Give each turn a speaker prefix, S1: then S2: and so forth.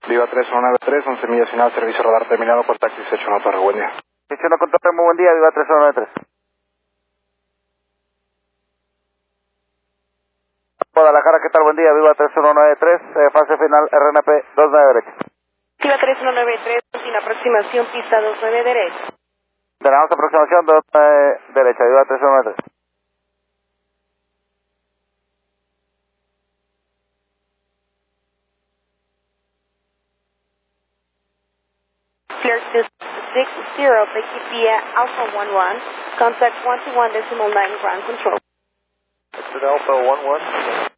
S1: Viva 3193, 11 millas final, servicio radar terminado por taxi 18 Torre, buen día.
S2: 18 con Torre, muy buen día, Viva 3193. Guadalajara, ¿qué tal? Buen día, Viva 3193, fase final RNP 29 derecha.
S3: Viva 3193, sin aproximación, pista 29 derecha.
S2: Tenemos aproximación 29 derecha, Viva 3193.
S3: Clear 60, Becky via Alpha 11, contact 121.9 ground control.
S2: Alpha 11.